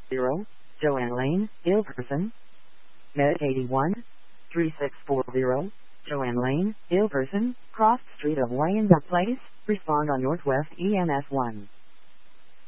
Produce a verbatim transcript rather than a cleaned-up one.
zero, Joanne Lane, ill person. Med eighty-one, three six four zero, Joanne Lane, ill person, cross street of Wyandotte Place, respond on Northwest E M S one.